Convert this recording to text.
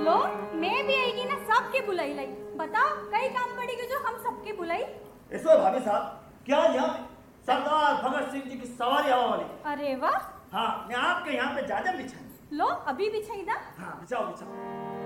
लो मैं भी आएगी ना, सबके बुलाई लाई। बताओ कई काम पड़ेगी जो हम सबके बुलाई। इसमें भाभी साहब क्या यहाँ सरदार भगत सिंह जी की सवारी आवा वाली। अरे वाह। हाँ मैं आपके यहाँ पे जाजम बिछाई। लो अभी बिछाई दा। हाँ बिछाओ बिछाओ।